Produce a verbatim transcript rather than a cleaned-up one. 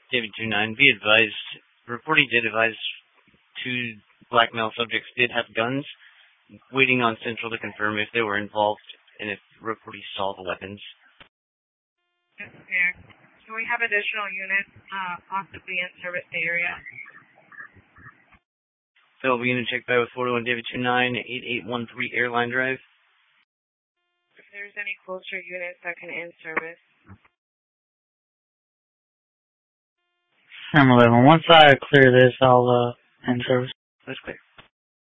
David two nine, be advised, reporting did advise two black male subjects did have guns, waiting on Central to confirm if they were involved and if reporting saw the weapons. Yes, sir. So we have additional units uh, possibly in service area. Available unit check by with four oh one David two nine, eight eight one three Airline Drive. If there's any closer units that can end service. I'm eleven. Once I clear this, I'll uh, end service. That's clear.